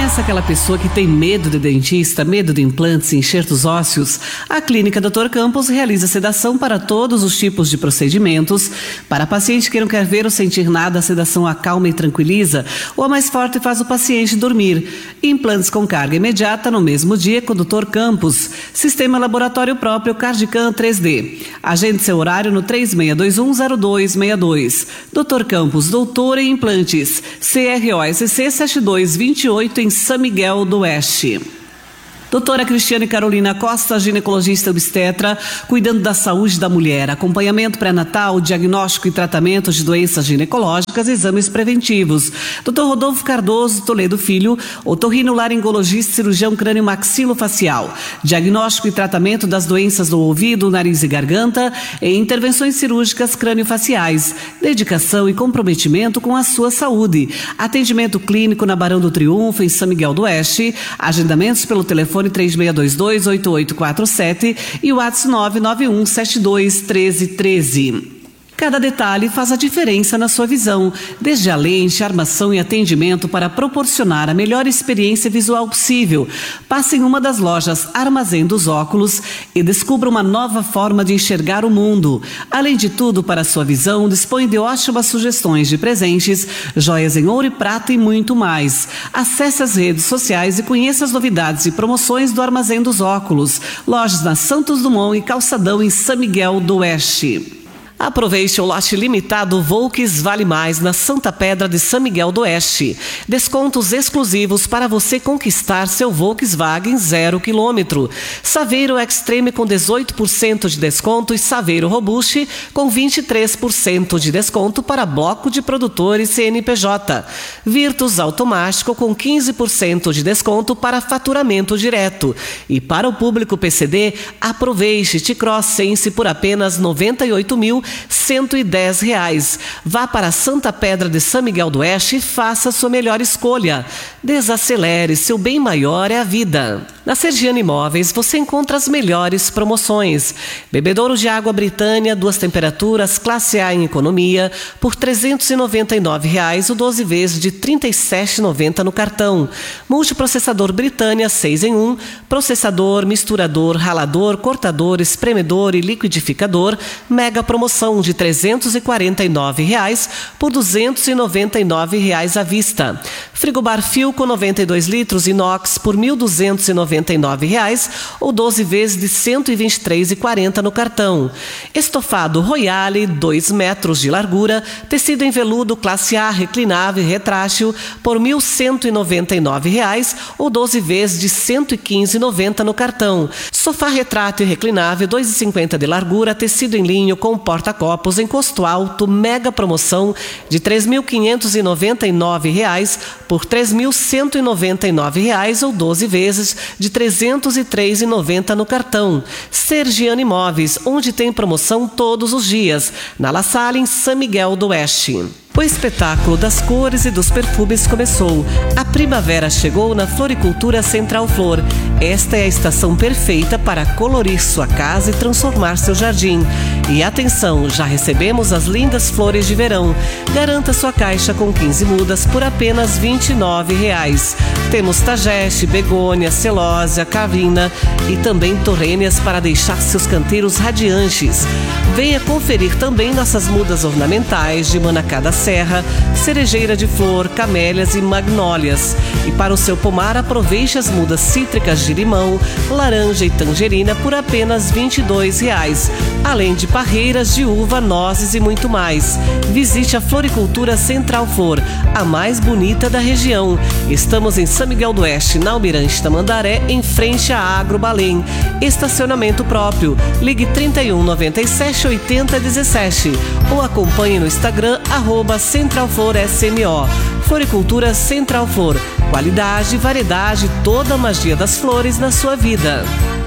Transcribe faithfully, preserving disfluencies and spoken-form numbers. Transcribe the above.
Conhece aquela pessoa que tem medo de dentista, medo de implantes e enxertos ósseos? A Clínica doutor Campos realiza sedação para todos os tipos de procedimentos. Para paciente que não quer ver ou sentir nada, a sedação acalma e tranquiliza, ou a mais forte faz o paciente dormir. Implantes com carga imediata no mesmo dia com o doutor Campos. Sistema laboratório próprio Cardican três D. Agende seu horário no três seis dois um zero dois seis dois. doutor Campos, doutor em implantes. C R O S C sete dois dois oito em São Miguel do Oeste. Doutora Cristiane Carolina Costa, ginecologista obstetra, cuidando da saúde da mulher, acompanhamento pré-natal, diagnóstico e tratamento de doenças ginecológicas e exames preventivos. doutor Rodolfo Cardoso Toledo Filho, otorrinolaringologista, cirurgião crânio-maxilofacial, diagnóstico e tratamento das doenças do ouvido, nariz e garganta e intervenções cirúrgicas crânio-faciais, dedicação e comprometimento com a sua saúde. Atendimento clínico na Barão do Triunfo, em São Miguel do Oeste, agendamentos pelo telefone três seis dois dois oito oito quatro sete e o WhatsApp nove nove um sete dois um três um três. Cada detalhe faz a diferença na sua visão, desde a lente, armação e atendimento para proporcionar a melhor experiência visual possível. Passe em uma das lojas Armazém dos Óculos e descubra uma nova forma de enxergar o mundo. Além de tudo, para a sua visão, dispõe de ótimas sugestões de presentes, joias em ouro e prata e muito mais. Acesse as redes sociais e conheça as novidades e promoções do Armazém dos Óculos. Lojas na Santos Dumont e Calçadão, em São Miguel do Oeste. Aproveite o lote limitado Volks Vale Mais na Santa Pedra de São Miguel do Oeste. Descontos exclusivos para você conquistar seu Volkswagen zero quilômetro. Saveiro Extreme com dezoito por cento de desconto e Saveiro Robuste com vinte e três por cento de desconto para bloco de produtores C N P J. Virtus Automático com quinze por cento de desconto para faturamento direto. E para o público P C D, aproveite T-Cross Sense por apenas noventa e oito mil cento e dez reais. Vá para Santa Pedra de São Miguel do Oeste e faça sua melhor escolha. Desacelere, seu bem maior é a vida. Na Sergiane Imóveis você encontra as melhores promoções. Bebedouro de água Britânia, duas temperaturas, classe A em economia, por trezentos e noventa e nove reais, o doze vezes de trinta e sete reais e noventa centavos no cartão. Multiprocessador Britânia seis em um, processador, misturador, ralador, cortador, espremedor e liquidificador, mega promoção de trezentos e quarenta e nove reais por duzentos e noventa e nove reais à vista. Frigobar Philco noventa e dois litros inox por mil duzentos e noventa e nove reais ou doze vezes de cento e vinte e três reais e quarenta centavos no cartão. Estofado Royale dois metros de largura, tecido em veludo classe A reclinável e retrátil por mil cento e noventa e nove reais ou doze vezes de cento e quinze reais e noventa centavos no cartão. Sofá retrátil e reclinável dois metros e cinquenta de largura, tecido em linho com porta-copos, encosto alto, mega promoção de três mil quinhentos e noventa e nove reais por três mil cento e noventa e nove reais ou doze vezes de trezentos e três reais e noventa centavos no cartão. Sergiane Imóveis, onde tem promoção todos os dias. Na La Salle, em São Miguel do Oeste. O espetáculo das cores e dos perfumes começou. A primavera chegou na Floricultura Central Flor. Esta é a estação perfeita para colorir sua casa e transformar seu jardim. E atenção, já recebemos as lindas flores de verão. Garanta sua caixa com quinze mudas por apenas vinte e nove reais. Temos tageste, begônia, celósia, cavina e também torrênias para deixar seus canteiros radiantes. Venha conferir também nossas mudas ornamentais de manacá da serra, cerejeira de flor, camélias e magnólias. E para o seu pomar, aproveite as mudas cítricas de limão, laranja e tangerina por apenas vinte e dois reais, além de parreiras de uva, nozes e muito mais. Visite a Floricultura Central Flor, a mais bonita da região. Estamos em São Miguel do Oeste, na Almirante Tamandaré, em frente à Agro Balém. Estacionamento próprio. Ligue trinta e um, noventa e sete, oitenta, dezessete ou acompanhe no Instagram, arroba Central Flor S M O. Floricultura Central Flor. Qualidade, variedade, toda a magia das flores na sua vida.